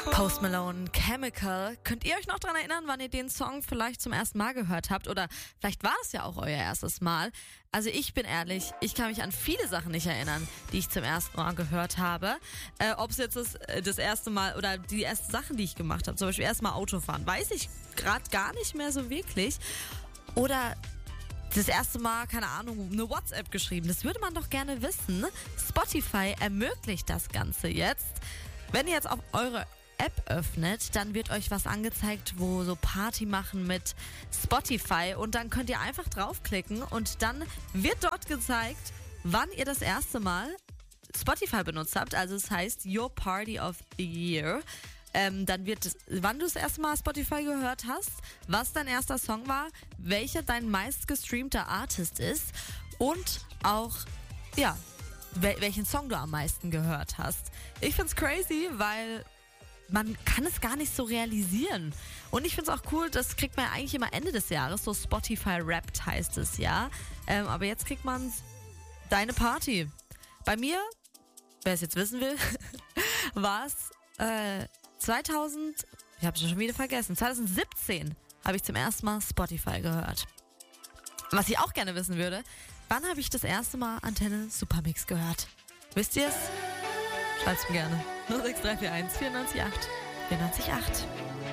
Post Malone, Chemical. Könnt ihr euch noch daran erinnern, wann ihr den Song vielleicht zum ersten Mal gehört habt? Oder vielleicht war das ja auch euer erstes Mal. Also ich bin ehrlich, ich kann mich an viele Sachen nicht erinnern, die ich zum ersten Mal gehört habe. Ob es jetzt das erste Mal oder die ersten Sachen, die ich gemacht habe, zum Beispiel erstmal Autofahren, weiß ich gerade gar nicht mehr so wirklich. Oder das erste Mal, keine Ahnung, eine WhatsApp geschrieben. Das würde man doch gerne wissen. Spotify ermöglicht das Ganze jetzt. Wenn ihr jetzt auf eure App öffnet, dann wird euch was angezeigt, wo so Party machen mit Spotify und dann könnt ihr einfach draufklicken und dann wird dort gezeigt, wann ihr das erste Mal Spotify benutzt habt. Also es heißt Your Party of the Year. Dann wird es, wann du das erste Mal Spotify gehört hast, was dein erster Song war, welcher dein meistgestreamter Artist ist und auch, ja, welchen Song du am meisten gehört hast. Ich find's crazy, weil man kann es gar nicht so realisieren. Und ich find's auch cool, das kriegt man eigentlich immer Ende des Jahres, so Spotify Wrapped heißt es, ja. Aber jetzt kriegt man deine Party. Bei mir, wer es jetzt wissen will, war es 2017 habe ich zum ersten Mal Spotify gehört. Was ich auch gerne wissen würde, wann habe ich das erste Mal Antenne Supermix gehört? Wisst ihr es? Schreibt's mir gerne. 06341 94 8 94 8.